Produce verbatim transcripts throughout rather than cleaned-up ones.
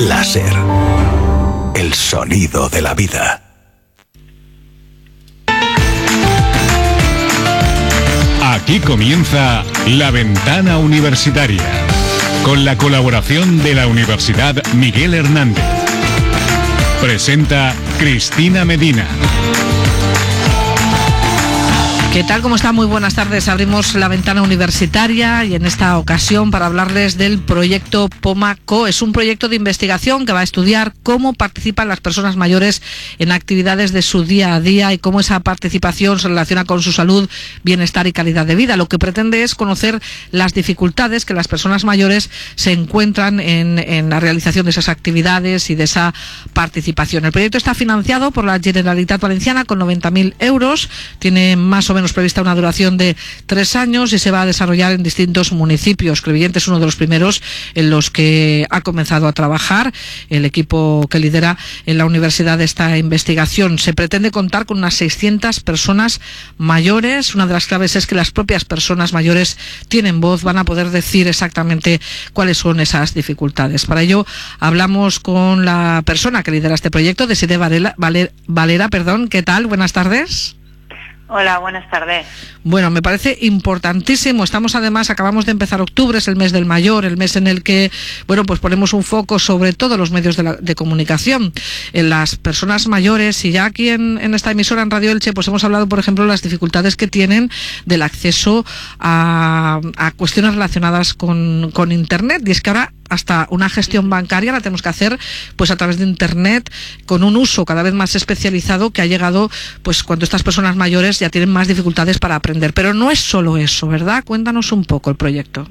Láser. El sonido de la vida. Aquí comienza La Ventana Universitaria, con la colaboración de la Universidad Miguel Hernández. Presenta Cristina Medina. ¿Qué tal? ¿Cómo está? Muy buenas tardes. Abrimos La Ventana Universitaria y en esta ocasión para hablarles del proyecto POMACO. Es un proyecto de investigación que va a estudiar cómo participan las personas mayores en actividades de su día a día y cómo esa participación se relaciona con su salud, bienestar y calidad de vida. Lo que pretende es conocer las dificultades que las personas mayores se encuentran en, en la realización de esas actividades y de esa participación. El proyecto está financiado por la Generalitat Valenciana con noventa mil euros. Tiene más o menos prevista una duración de tres años y se va a desarrollar en distintos municipios. Crevillent es uno de los primeros en los que ha comenzado a trabajar el equipo que lidera en la universidad esta investigación. Se pretende contar con unas seiscientas personas mayores. Una de las claves es que las propias personas mayores tienen voz, van a poder decir exactamente cuáles son esas dificultades. Para ello hablamos con la persona que lidera este proyecto, Desiree Valera, Valera, perdón. ¿Qué tal? Buenas tardes. Hola, buenas tardes. Bueno, me parece importantísimo. Estamos además, acabamos de empezar octubre, es el mes del mayor, el mes en el que, bueno, pues ponemos un foco sobre todos los medios de, la, de comunicación en las personas mayores. Y ya aquí en, en esta emisora, en Radio Elche, pues hemos hablado, por ejemplo, de las dificultades que tienen del acceso a, a cuestiones relacionadas con, con Internet. Y es que ahora hasta una gestión bancaria la tenemos que hacer pues a través de Internet, con un uso cada vez más especializado que ha llegado pues cuando estas personas mayores ya tienen más dificultades para aprender. Pero no es solo eso, ¿verdad? Cuéntanos un poco el proyecto.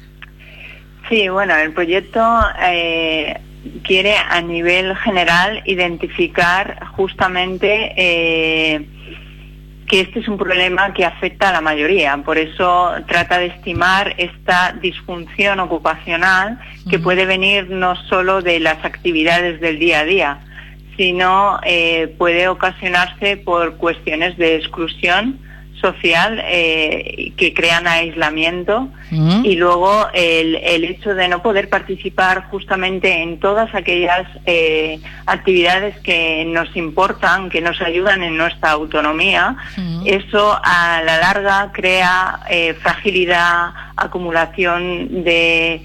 Sí, bueno, el proyecto eh, quiere a nivel general identificar justamente eh, que este es un problema que afecta a la mayoría. Por eso trata de estimar esta disfunción ocupacional que uh-huh. puede venir no solo de las actividades del día a día, sino eh, puede ocasionarse por cuestiones de exclusión social eh, que crean aislamiento uh-huh. y luego el, el hecho de no poder participar justamente en todas aquellas eh, actividades que nos importan, que nos ayudan en nuestra autonomía, uh-huh. eso a la larga crea eh, fragilidad, acumulación de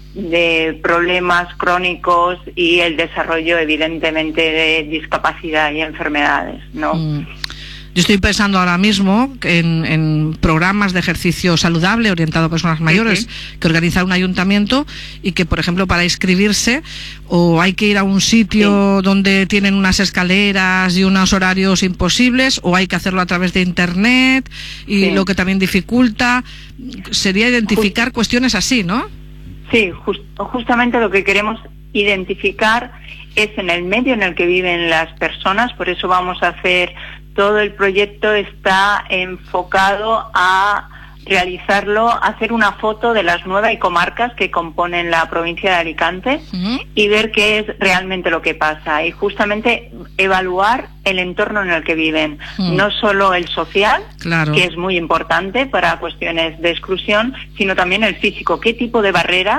de problemas crónicos y el desarrollo evidentemente de discapacidad y enfermedades, ¿no? Mm. Yo estoy pensando ahora mismo en, en programas de ejercicio saludable orientado a personas mayores uh-huh. que organiza un ayuntamiento y que, por ejemplo, para inscribirse o hay que ir a un sitio sí. donde tienen unas escaleras y unos horarios imposibles, o hay que hacerlo a través de Internet y sí. lo que también dificulta sería identificar Just- cuestiones así, ¿no? Sí, just- justamente lo que queremos identificar es en el medio en el que viven las personas. Por eso vamos a hacer, todo el proyecto está enfocado a realizarlo, hacer una foto de las nueve comarcas que componen la provincia de Alicante uh-huh. y ver qué es realmente lo que pasa y justamente evaluar el entorno en el que viven, uh-huh. no solo el social, claro. que es muy importante para cuestiones de exclusión, sino también el físico, qué tipo de barreras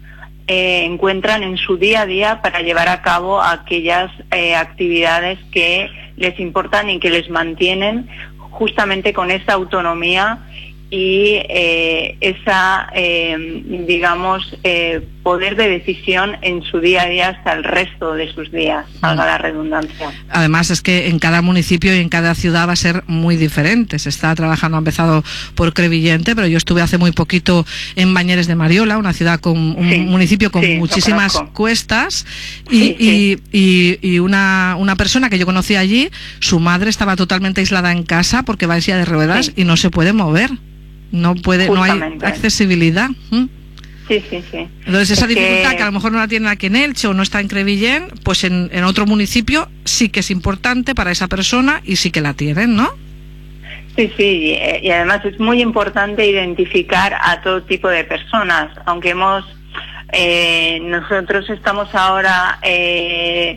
eh, encuentran en su día a día para llevar a cabo aquellas eh, actividades que les importan y que les mantienen justamente con esa autonomía y eh, esa, eh, digamos, eh, poder de decisión en su día a día hasta el resto de sus días, valga la redundancia. Además es que en cada municipio y en cada ciudad va a ser muy diferente. Se está trabajando, ha empezado por Crevillent, pero yo estuve hace muy poquito en Bañeres de Mariola, una ciudad con un sí, municipio con sí, muchísimas cuestas y, sí, sí. y, y, y una, una persona que yo conocí allí, su madre estaba totalmente aislada en casa porque va en silla de ruedas sí. y no se puede mover. No puede, Justamente. no hay accesibilidad. ¿Mm? Sí, sí, sí. Entonces esa es dificultad que... que a lo mejor no la tienen aquí en Elche o no está en Crevillent, pues en, en otro municipio sí que es importante para esa persona y sí que la tienen, ¿no? Sí, sí, y además es muy importante identificar a todo tipo de personas, aunque hemos, eh, nosotros estamos ahora eh,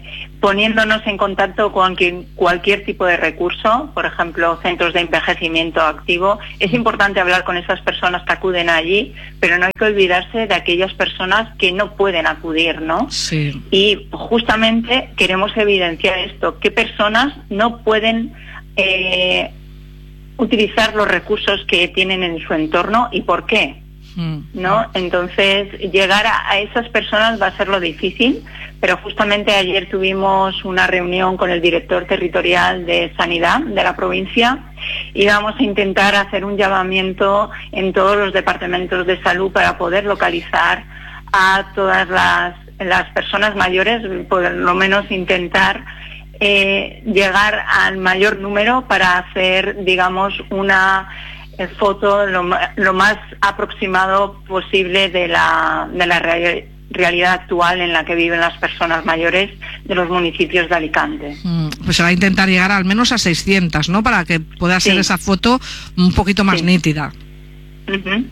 poniéndonos en contacto con quien, cualquier tipo de recurso, por ejemplo, centros de envejecimiento activo. Es importante hablar con esas personas que acuden allí, pero no hay que olvidarse de aquellas personas que no pueden acudir, ¿no? Sí. Y justamente queremos evidenciar esto, qué personas no pueden eh, utilizar los recursos que tienen en su entorno y por qué, ¿no? Entonces, llegar a, a esas personas va a ser lo difícil, pero justamente ayer tuvimos una reunión con el director territorial de Sanidad de la provincia y vamos a intentar hacer un llamamiento en todos los departamentos de salud para poder localizar a todas las, las personas mayores, por lo menos intentar eh, llegar al mayor número para hacer, digamos, una eh, foto lo, lo más aproximado posible de la, de la realidad realidad actual en la que viven las personas mayores de los municipios de Alicante. Mm, pues se va a intentar llegar al menos a seiscientas, ¿no? Para que pueda ser sí. esa foto un poquito más sí. nítida. Uh-huh.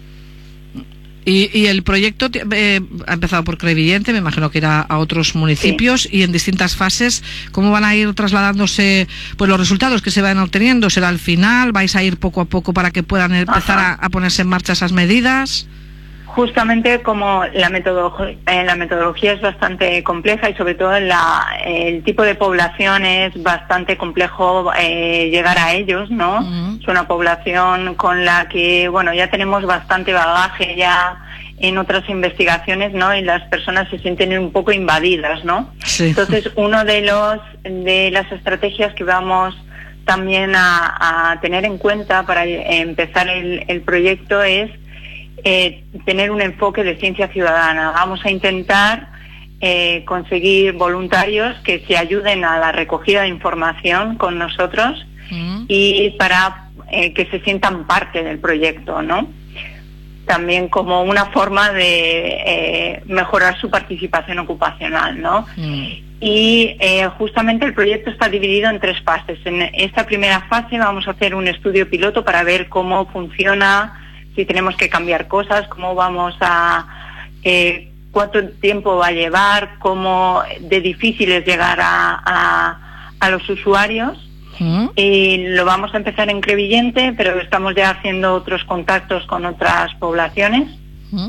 y, y el proyecto eh, ha empezado por Crevillente, me imagino que irá a otros municipios, sí. y en distintas fases, ¿cómo van a ir trasladándose pues los resultados que se van obteniendo? ¿Será al final? ¿Vais a ir poco a poco para que puedan empezar a, a ponerse en marcha esas medidas? Justamente como la metodología, eh, la metodología es bastante compleja y sobre todo la, el tipo de población es bastante complejo eh, llegar a ellos, ¿no? Uh-huh. Es una población con la que, bueno, ya tenemos bastante bagaje ya en otras investigaciones, ¿no? Y las personas se sienten un poco invadidas, ¿no? Sí. Entonces, uno de los de las estrategias que vamos también a, a tener en cuenta para empezar el, el proyecto es Eh, tener un enfoque de ciencia ciudadana. Vamos a intentar eh, conseguir voluntarios que se ayuden a la recogida de información con nosotros mm. y para eh, que se sientan parte del proyecto, ¿no? También como una forma de eh, mejorar su participación ocupacional, ¿no? Mm. Y eh, justamente el proyecto está dividido en tres fases. En esta primera fase vamos a hacer un estudio piloto para ver cómo funciona, si tenemos que cambiar cosas, cómo vamos a, eh, cuánto tiempo va a llevar, cómo de difícil es llegar a, a, a los usuarios. ¿Mm? Y lo vamos a empezar en Crevillente, pero estamos ya haciendo otros contactos con otras poblaciones. ¿Mm?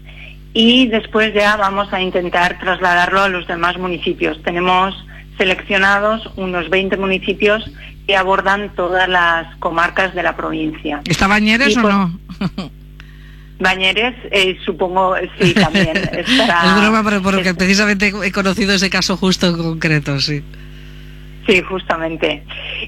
Y después ya vamos a intentar trasladarlo a los demás municipios. Tenemos seleccionados unos veinte municipios que abordan todas las comarcas de la provincia. ¿Está Bañeres y, o pues, no? Bañeres, eh, supongo, sí, también estará. Es broma, pero porque es... precisamente he conocido ese caso justo en concreto, sí. Sí, justamente.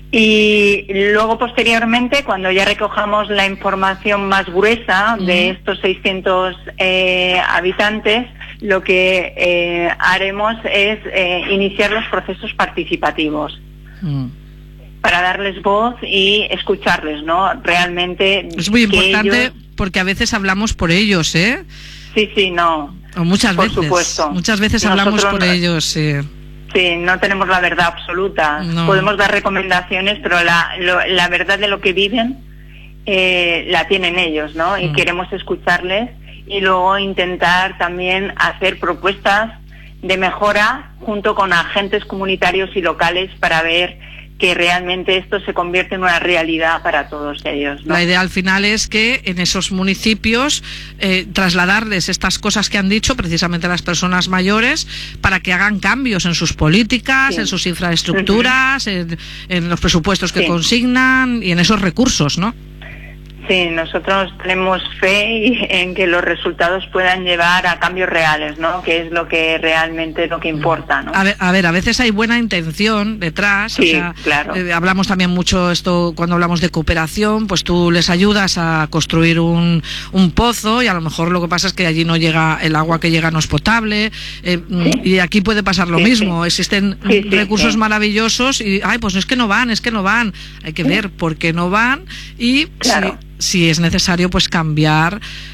Y luego, posteriormente, cuando ya recojamos la información más gruesa mm. de estos seiscientos eh, habitantes, lo que eh, haremos es eh, iniciar los procesos participativos. Mm. Para darles voz y escucharles, ¿no? Realmente es muy importante ellos... porque a veces hablamos por ellos, ¿eh? Sí, sí, no. O muchas por veces. Supuesto. Muchas veces Nosotros hablamos por no... ellos, sí. Sí, no tenemos la verdad absoluta. No. Podemos dar recomendaciones, pero la, lo, la verdad de lo que viven eh, la tienen ellos, ¿no? Y mm. queremos escucharles y luego intentar también hacer propuestas de mejora junto con agentes comunitarios y locales para ver que realmente esto se convierte en una realidad para todos ellos, ¿no? La idea al final es que en esos municipios eh, trasladarles estas cosas que han dicho precisamente a las personas mayores para que hagan cambios en sus políticas, sí. en sus infraestructuras, uh-huh. en, en los presupuestos que sí. consignan y en esos recursos, ¿no? Sí, nosotros tenemos fe en que los resultados puedan llevar a cambios reales, ¿no? Que es lo que realmente lo que importa, ¿no? A ver, a, ver, a veces hay buena intención detrás. Sí, o sea, claro. Eh, hablamos también mucho esto cuando hablamos de cooperación, pues tú les ayudas a construir un, un pozo y a lo mejor lo que pasa es que allí no llega el agua que llega no es potable eh, sí. y aquí puede pasar lo sí, mismo. Sí. Existen sí, sí, recursos sí. maravillosos y, ay, pues es que no van, es que no van. Hay que sí. ver por qué no van y... Claro. Si, si es necesario pues cambiar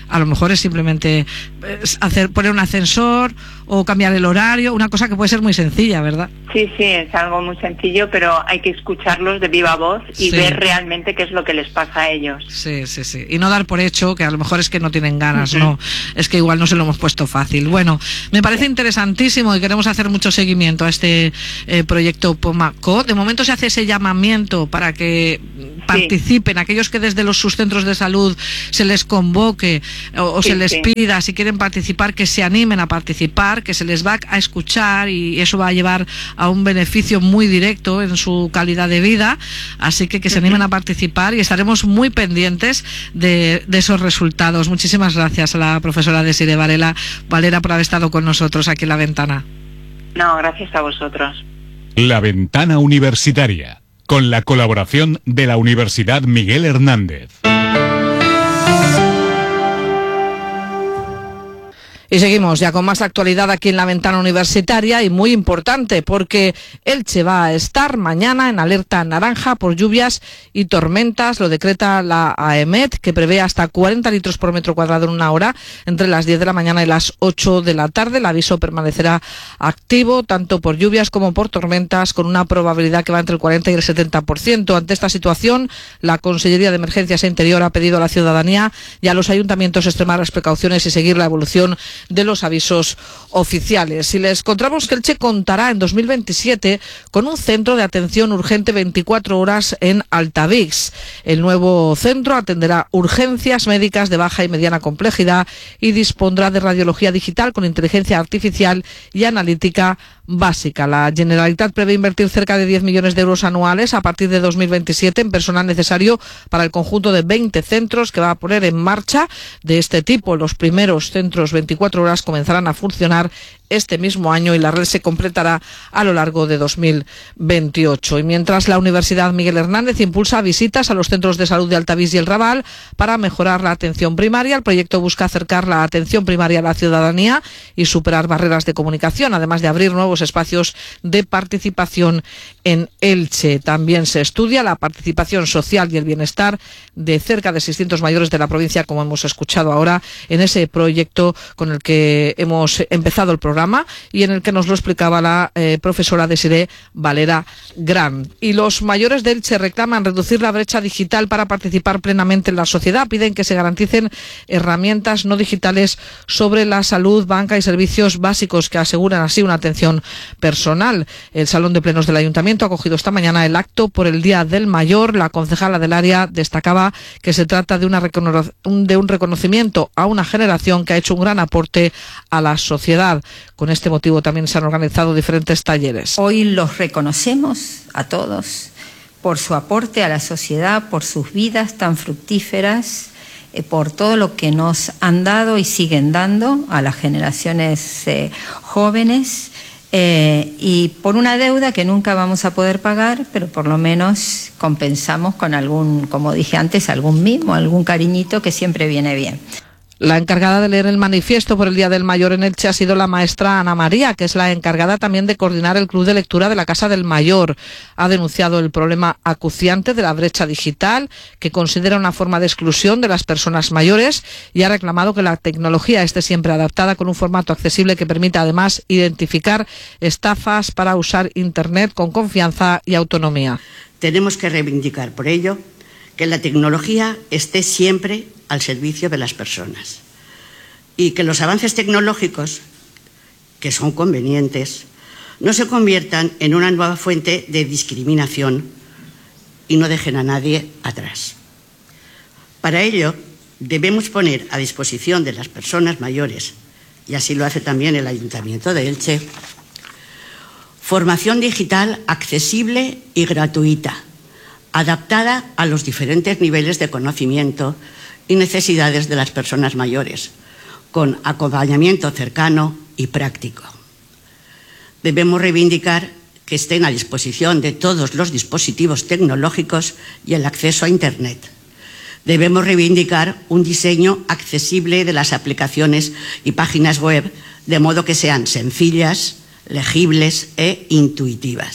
a lo mejor es simplemente hacer poner un ascensor o cambiar el horario, una cosa que puede ser muy sencilla, ¿verdad? Sí, sí, es algo muy sencillo, pero hay que escucharlos de viva voz y sí. ver realmente qué es lo que les pasa a ellos. Sí, sí, sí. Y no dar por hecho que a lo mejor es que no tienen ganas, uh-huh. no, es que igual no se lo hemos puesto fácil. Bueno, me parece interesantísimo y queremos hacer mucho seguimiento a este eh, proyecto POMA-Co. De momento se hace ese llamamiento para que participen, sí. aquellos que desde los sus centros de salud se les convoque o, o sí, se les sí. pida, si quieren participar, que se animen a participar, que se les va a escuchar y eso va a llevar a un beneficio muy directo en su calidad de vida, así que que se animen a participar y estaremos muy pendientes de, de esos resultados. Muchísimas gracias a la profesora Desiree Varela, Valera por haber estado con nosotros aquí en La Ventana. No, gracias a vosotros. La Ventana Universitaria, con la colaboración de la Universidad Miguel Hernández. Y seguimos ya con más actualidad aquí en La Ventana Universitaria, y muy importante porque Elche va a estar mañana en alerta naranja por lluvias y tormentas. Lo decreta la AEMET, que prevé hasta cuarenta litros por metro cuadrado en una hora entre las diez de la mañana y las ocho de la tarde. El aviso permanecerá activo tanto por lluvias como por tormentas, con una probabilidad que va entre el cuarenta y el setenta por ciento. Ante esta situación, la Consellería de Emergencias e Interior ha pedido a la ciudadanía y a los ayuntamientos extremar las precauciones y seguir la evolución de los avisos oficiales. Y les contamos que Elche contará en dos mil veintisiete con un centro de atención urgente veinticuatro horas en Altavix. El nuevo centro atenderá urgencias médicas de baja y mediana complejidad y dispondrá de radiología digital con inteligencia artificial y analítica básica. La Generalitat prevé invertir cerca de diez millones de euros anuales a partir de dos mil veintisiete en personal necesario para el conjunto de veinte centros que va a poner en marcha de este tipo. Los primeros centros veinticuatro horas comenzarán a funcionar este mismo año y la red se completará a lo largo de dos mil veintiocho. Y mientras la Universidad Miguel Hernández impulsa visitas a los centros de salud de Altavix y el Raval para mejorar la atención primaria, el proyecto busca acercar la atención primaria a la ciudadanía y superar barreras de comunicación, además de abrir nuevos espacios de participación en Elche. También se estudia la participación social y el bienestar de cerca de seiscientos mayores de la provincia, como hemos escuchado ahora, en ese proyecto con el que hemos empezado el programa y en el que nos lo explicaba la eh, profesora Desiree Valera Gran. Y los mayores de Elche reclaman reducir la brecha digital para participar plenamente en la sociedad. Piden que se garanticen herramientas no digitales sobre la salud, banca y servicios básicos que aseguran así una atención personal. El Salón de Plenos del Ayuntamiento ha acogido esta mañana el acto por el Día del Mayor. La concejala del área destacaba que se trata de, una recono- de un reconocimiento a una generación que ha hecho un gran aporte a la sociedad. Con este motivo también se han organizado diferentes talleres. Hoy los reconocemos a todos por su aporte a la sociedad, por sus vidas tan fructíferas, eh, por todo lo que nos han dado y siguen dando a las generaciones eh, jóvenes, eh, y por una deuda que nunca vamos a poder pagar, pero por lo menos compensamos con algún, como dije antes, algún mimo, algún cariñito que siempre viene bien. La encargada de leer el manifiesto por el Día del Mayor en Elche ha sido la maestra Ana María, que es la encargada también de coordinar el Club de Lectura de la Casa del Mayor. Ha denunciado el problema acuciante de la brecha digital, que considera una forma de exclusión de las personas mayores, y ha reclamado que la tecnología esté siempre adaptada con un formato accesible que permita además identificar estafas para usar Internet con confianza y autonomía. Tenemos que reivindicar por ello que la tecnología esté siempre al servicio de las personas y que los avances tecnológicos, que son convenientes, no se conviertan en una nueva fuente de discriminación y no dejen a nadie atrás. Para ello, debemos poner a disposición de las personas mayores, y así lo hace también el Ayuntamiento de Elche, formación digital accesible y gratuita, adaptada a los diferentes niveles de conocimiento y necesidades de las personas mayores, con acompañamiento cercano y práctico. Debemos reivindicar que estén a disposición de todos los dispositivos tecnológicos y el acceso a Internet. Debemos reivindicar un diseño accesible de las aplicaciones y páginas web, de modo que sean sencillas, legibles e intuitivas.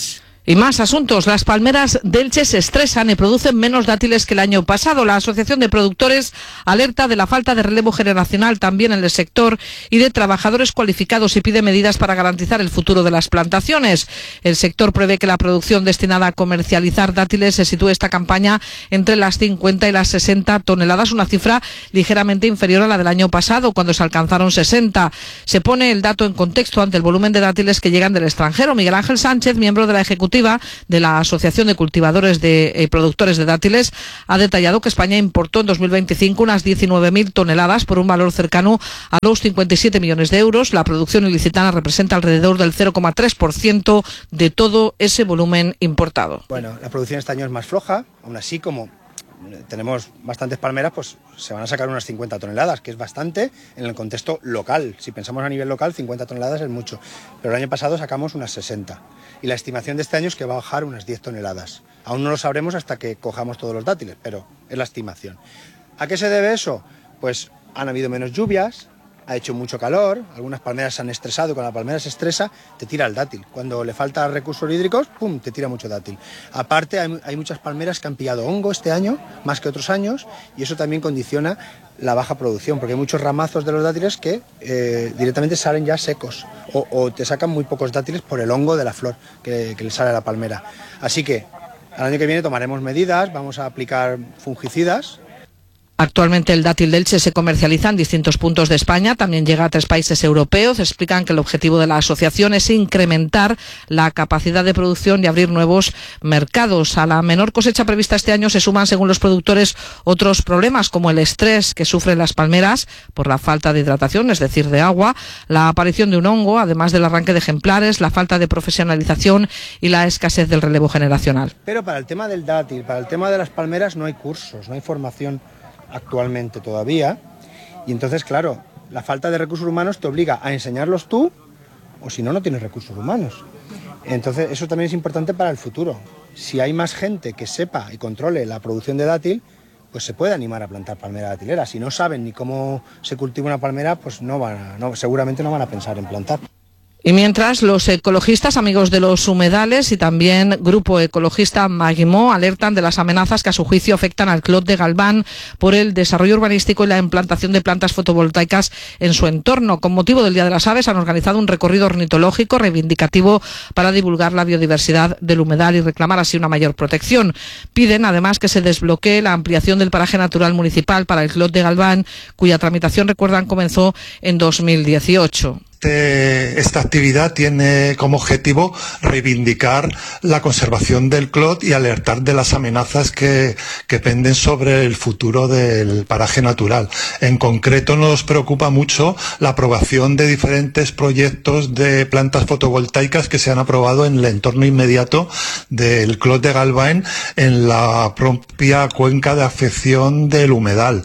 Y más asuntos. Las palmeras de Elche se estresan y producen menos dátiles que el año pasado. La Asociación de Productores alerta de la falta de relevo generacional también en el sector y de trabajadores cualificados y pide medidas para garantizar el futuro de las plantaciones. El sector prevé que la producción destinada a comercializar dátiles se sitúe esta campaña entre las cincuenta y las sesenta toneladas, una cifra ligeramente inferior a la del año pasado, cuando se alcanzaron sesenta. Se pone el dato en contexto ante el volumen de dátiles que llegan del extranjero. Miguel Ángel Sánchez, miembro de la ejecutiva de la Asociación de Cultivadores de eh, Productores de Dátiles, ha detallado que España importó en dos mil veinticinco unas diecinueve mil toneladas por un valor cercano a los cincuenta y siete millones de euros. La producción ilicitana representa alrededor del cero coma tres por ciento de todo ese volumen importado. Bueno, la producción este año es más floja, aún así como tenemos bastantes palmeras, pues se van a sacar unas cincuenta toneladas, que es bastante en el contexto local. Si pensamos a nivel local, cincuenta toneladas es mucho, pero el año pasado sacamos unas sesenta. Y la estimación de este año es que va a bajar unas diez toneladas. Aún no lo sabremos hasta que cojamos todos los dátiles, pero es la estimación. ¿A qué se debe eso? Pues han habido menos lluvias, ha hecho mucho calor, algunas palmeras se han estresado, cuando la palmera se estresa te tira el dátil. Cuando le falta recursos hídricos, ¡pum!, te tira mucho dátil. Aparte hay, hay muchas palmeras que han pillado hongo este año, más que otros años, y eso también condiciona la baja producción, porque hay muchos ramazos de los dátiles que eh, directamente salen ya secos, o, o te sacan muy pocos dátiles por el hongo de la flor que, que le sale a la palmera. Así que al año que viene tomaremos medidas, vamos a aplicar fungicidas. Actualmente el dátil de Elche se comercializa en distintos puntos de España, también llega a tres países europeos. Explican que el objetivo de la asociación es incrementar la capacidad de producción y abrir nuevos mercados. A la menor cosecha prevista este año se suman, según los productores, otros problemas como el estrés que sufren las palmeras por la falta de hidratación, es decir, de agua, la aparición de un hongo, además del arranque de ejemplares, la falta de profesionalización y la escasez del relevo generacional. Pero para el tema del dátil, para el tema de las palmeras no hay cursos, no hay formación actualmente todavía, y entonces claro, la falta de recursos humanos te obliga a enseñarlos tú, o si no, no tienes recursos humanos. Entonces eso también es importante para el futuro. Si hay más gente que sepa y controle la producción de dátil, pues se puede animar a plantar palmera datilera. Si no saben ni cómo se cultiva una palmera, pues no van a, no, seguramente no van a pensar en plantar. Y mientras, los ecologistas, amigos de los humedales y también Grupo Ecologista Maguimó alertan de las amenazas que a su juicio afectan al Clot de Galván por el desarrollo urbanístico y la implantación de plantas fotovoltaicas en su entorno. Con motivo del Día de las Aves han organizado un recorrido ornitológico reivindicativo para divulgar la biodiversidad del humedal y reclamar así una mayor protección. Piden además que se desbloquee la ampliación del paraje natural municipal para el Clot de Galván, cuya tramitación, recuerdan, comenzó en dos mil dieciocho. Este, esta actividad tiene como objetivo reivindicar la conservación del Clot y alertar de las amenazas que, que penden sobre el futuro del paraje natural. En concreto nos preocupa mucho la aprobación de diferentes proyectos de plantas fotovoltaicas que se han aprobado en el entorno inmediato del Clot de Galván, en la propia cuenca de afección del humedal.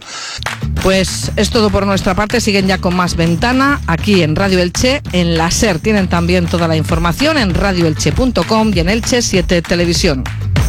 Pues es todo por nuestra parte. Siguen ya con más Ventana aquí en Radio Elche, en la SER. Tienen también toda la información en radio elche punto com y en Elche siete Televisión.